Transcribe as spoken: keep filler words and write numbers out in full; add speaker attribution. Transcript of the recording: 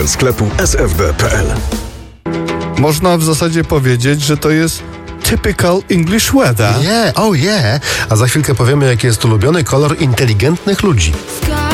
Speaker 1: sklepu s f b kropka p l.
Speaker 2: Można w zasadzie powiedzieć, że to jest typical English weather.
Speaker 3: Yeah, oh yeah. A za chwilkę powiemy, jaki jest ulubiony kolor inteligentnych ludzi.